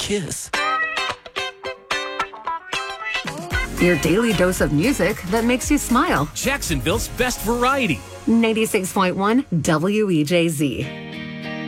kiss. Your daily dose of music that makes you smile. Jacksonville's best variety. 96.1 WEJZ.